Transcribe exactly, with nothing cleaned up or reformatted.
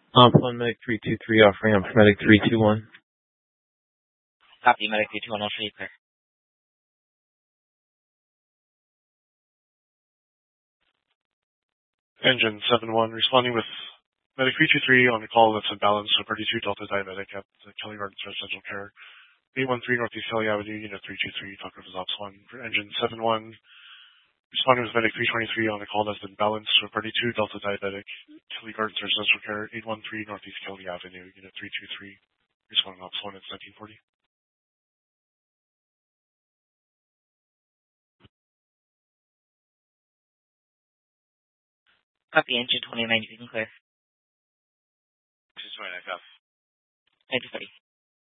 Alpha Medic three two three offering up Medic three two one. Copy, Medic three two one, I'll show you clear. Engine seven one, responding with Medic three two three on the call that's imbalanced, so thirty-two Delta Diabetic at the Kelly Gardens Residential Care. eight one three Northeast Kelly Avenue, Unit three two three, Talk Rivers Ops one. For Engine seven one, responding with Medic three twenty-three on the call that's been balanced, so thirty-two Delta Diabetic, Kelly Gardens Residential Care, eight one three Northeast Kelly Avenue, Unit three two three. Responding Ops one, it's nineteen forty. Copy, Engine twenty-nine, you can clear. Engine twenty-nine, copy. Thank you, buddy.